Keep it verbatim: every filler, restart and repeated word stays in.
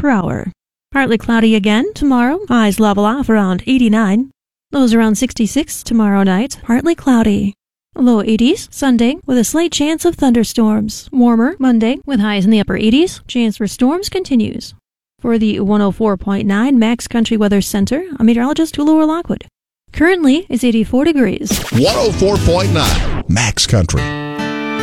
per hour. Partly cloudy again tomorrow. Highs level off around eighty-nine. Lows around sixty-six tomorrow night. Partly cloudy. Low eighties Sunday with a slight chance of thunderstorms. Warmer Monday with highs in the upper eighties. Chance for storms continues. For the one oh four point nine Max Country Weather Center, I'm meteorologist Hula Lockwood. Currently, it's eighty-four degrees. one oh four point nine Max Country.